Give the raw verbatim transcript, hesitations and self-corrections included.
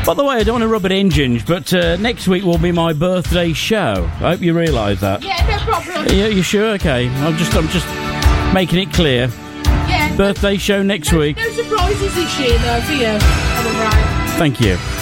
By the way, I don't want to rub it in, Ginge, but uh, next week will be my birthday show. I hope you realise that. Yeah, no problem. Yeah, you sure? Okay. I'm just, I'm just making it clear. Yeah. Birthday show next no, week. No surprises this year, though, for you. I'm all right. Thank you.